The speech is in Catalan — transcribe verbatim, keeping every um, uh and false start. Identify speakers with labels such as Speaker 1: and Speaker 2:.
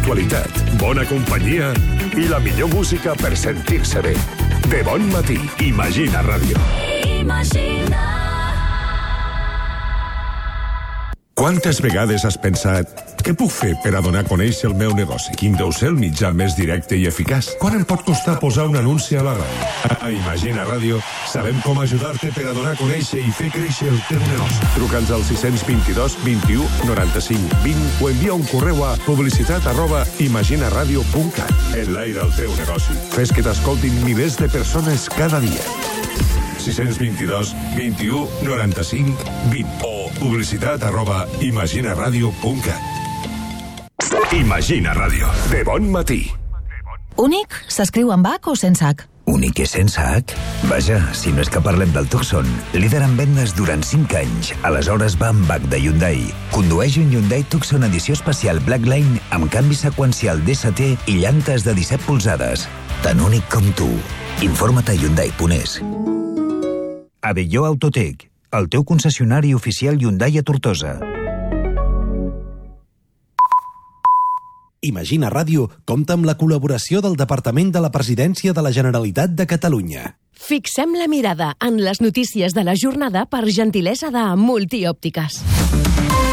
Speaker 1: actualitat, bona companyia i la millor música per sentir-se bé. De bon matí, Imagina Ràdio. Imagina. Quantes vegades has pensat què puc fer per a donar a conèixer el meu negoci? Quin deu ser el mitjà més directe i eficaç? Quant em pot costar posar un anunci a la ràdio? A Imagina Ràdio sabem com ajudar-te per a donar a conèixer i fer créixer el teu negoci. Truca'ns al sis dos dos, vint u, noranta-cinc, vint o envia un correu a publicitat arroba imaginaradio punt cat. Enlaira el teu negoci. Fes que t'escoltin milers de persones cada dia. sis dos dos, vint u, noranta-cinc, vint o publicitat arroba imaginaradio punt cat. Imagina Ràdio. De bon matí.
Speaker 2: Únic s'escriu amb H o sense H?
Speaker 3: Únic i sense H? Vaja, si no és que parlem del Tucson, líder en vendes durant cinc anys. Aleshores va amb H de Hyundai. Condueix un Hyundai Tucson edició especial Blackline amb canvi seqüencial D S T i llantes de disset polzades. Tan únic com tu. Informa't a hyundai punt es. Avelló Autotec, el teu concessionari oficial Hyundai a Tortosa.
Speaker 4: Imagina Ràdio compta amb la col·laboració del Departament de la Presidència de la Generalitat de Catalunya.
Speaker 5: Fixem la mirada en les notícies de la jornada per gentilesa de Multiòptiques.